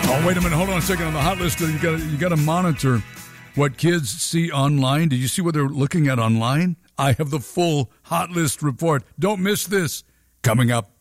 Oh, wait a minute. Hold on a second. On the hot list, you got to monitor what kids see online. Did you see what they're looking at online? I have the full hot list report. Don't miss this. Coming up.